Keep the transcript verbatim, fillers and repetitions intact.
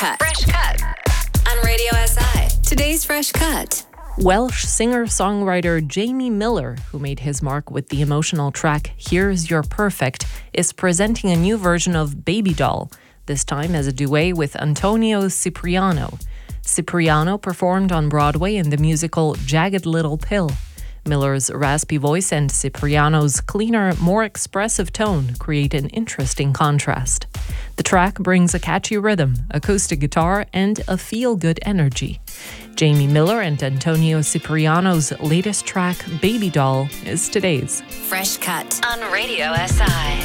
Cut. Fresh Cut on Radio S I. Today's Fresh Cut. Welsh singer-songwriter Jamie Miller, who made his mark with the emotional track Here's Your Perfect, is presenting a new version of Baby Doll, this time as a duet with Antonio Cipriano. Cipriano performed on Broadway in the musical Jagged Little Pill. Miller's raspy voice and Cipriano's cleaner, more expressive tone create an interesting contrast. The track brings a catchy rhythm, acoustic guitar, and a feel-good energy. Jamie Miller and Antonio Cipriano's latest track, Baby Doll, is today's Fresh Cut on Radio S I.